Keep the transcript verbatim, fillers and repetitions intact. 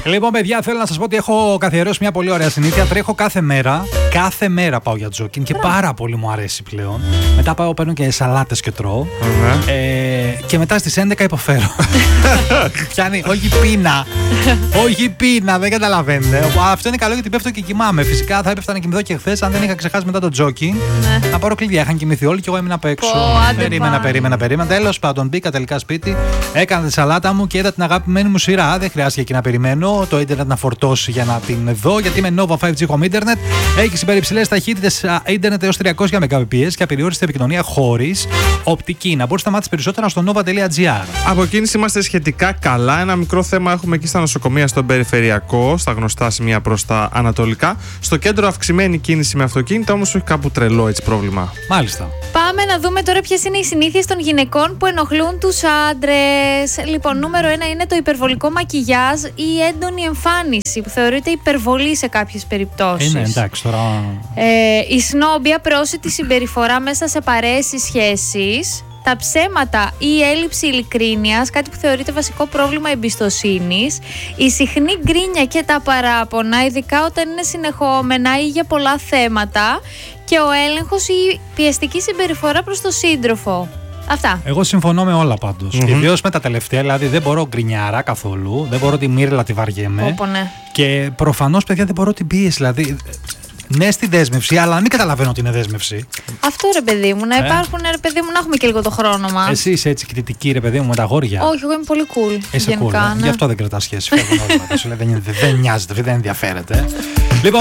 Λοιπόν, παιδιά, θέλω να σας πω ότι έχω καθιερώσει μια πολύ ωραία συνήθεια. Τρέχω κάθε μέρα. Κάθε μέρα πάω για τζόκινγκ και πάρα πολύ μου αρέσει πλέον. Μετά πάω, παίρνω και σαλάτες και τρώω. Mm-hmm. Ε, και μετά στις έντεκα υποφέρω. Πιάνει, όχι πείνα. Όχι πείνα, δεν καταλαβαίνετε. Αυτό είναι καλό γιατί πέφτω και κοιμάμαι. Φυσικά θα έπεφτα να κοιμηθώ και χθες αν δεν είχα ξεχάσει μετά το τζόκινγκ. Ναι. Να πάρω κλειδιά. Είχαν κοιμηθεί όλοι και εγώ έμεινα απ' έξω. Oh, περίμενα, περίμενα, περίμενα. Τέλος πάντων, μπήκα τελικά σπίτι, έκανα τη σαλάτα μου και είδα την αγαπημένη μου σειρά. Δεν χρειάστηκε εκεί να περιμένω το ίντερνετ να φορτώσει για να την δω. Γιατί με Nova φάιβ τζι Home Internet έχει υπερυψηλές ταχύτητες ίντερνετ έως τριακόσια μεγαμπιτ και απεριόριστη επικοινωνία χωρίς οπτική. Να μπορείς να μάθεις περισσότερα στο nova τελεία gr. Από κίνηση είμαστε σχετικά καλά. Ένα μικρό θέμα έχουμε εκεί στα νοσοκομεία στον περιφερειακό, στα γνωστά σημεία προς τα ανατολικά. Στο κέντρο αυξημένη κίνηση με αυτοκίνητα, όμως όχι κάπου τρελό έτσι πρόβλημα. Μάλιστα. Πάμε να δούμε τώρα ποιες είναι οι συνήθειες των γυναικών που ενοχλούν τους άντρες. Λοιπόν, νούμερο ένα είναι το υπερβολικό μακιγιάζ ή η έντονη εμφάνιση που θεωρείται υπερβολή σε κάποιες περιπτώσεις. Είναι εντάξει τώρα. Ε, η σνόμπια, πρόσιτη συμπεριφορά μέσα σε παρέες ή σχέσεις. Τα ψέματα ή η έλλειψη ειλικρίνειας, κάτι που θεωρείται βασικό πρόβλημα εμπιστοσύνης. Η συχνή γκρίνια και τα παράπονα, ειδικά όταν είναι συνεχόμενα ή για πολλά θέματα. Και ο έλεγχος ή η πιεστική συμπεριφορά προς τον σύντροφο. Αυτά. Εγώ συμφωνώ με όλα πάντως. Mm-hmm. Ιδίως με τα τελευταία, δηλαδή δεν μπορώ γκρινιάρα καθόλου, δεν μπορώ τη μύρλα τη βαριέμαι. Όπο, ναι. Και προφανώς, παιδιά, δεν μπορώ την πίεση. Δηλαδή, ναι, στη δέσμευση, αλλά μην καταλαβαίνω ότι είναι δέσμευση. Αυτό ρε παιδί μου, να ε? υπάρχουν ρε παιδί μου, να έχουμε και λίγο το χρόνο μας. Εσύ είσαι έτσι κριτική ρε παιδί μου με τα αγόρια. Όχι, εγώ είμαι πολύ cool. Είσαι cool. Ναι. Γι' αυτό δεν κρατάς σχέση. Σου λέει, δεν, δεν νοιάζεται, δεν ενδιαφέρεται. Λοιπόν,